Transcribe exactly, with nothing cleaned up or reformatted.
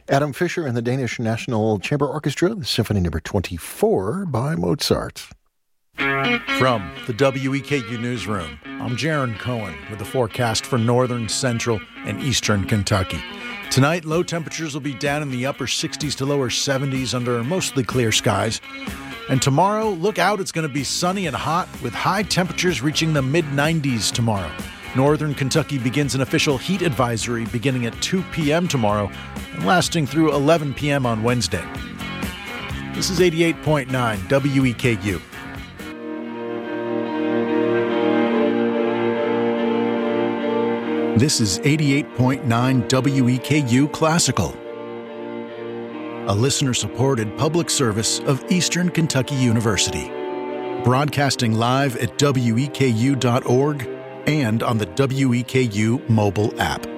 Adam Fischer and the Danish National Chamber Orchestra, the Symphony Number twenty-four by Mozart. From the W E K U Newsroom, I'm Jaron Cohen with the forecast for northern, central, and eastern Kentucky. Tonight, low temperatures will be down in the upper sixties to lower seventies under mostly clear skies. And tomorrow, look out, it's going to be sunny and hot with high temperatures reaching the mid nineties tomorrow. Northern Kentucky begins an official heat advisory beginning at two p.m. tomorrow and lasting through eleven p.m. on Wednesday. This is eighty-eight point nine W E K U. This is eighty-eight point nine W E K U Classical, a listener-supported public service of Eastern Kentucky University, broadcasting live at W E K U dot org and on the W E K U mobile app.